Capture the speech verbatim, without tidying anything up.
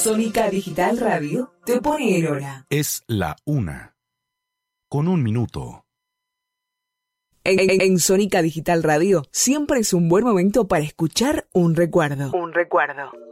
Sónica Digital Radio te pone en hora. Es la una. Con un minuto. En, en, en Sónica Digital Radio siempre es un buen momento para escuchar un recuerdo. Un recuerdo.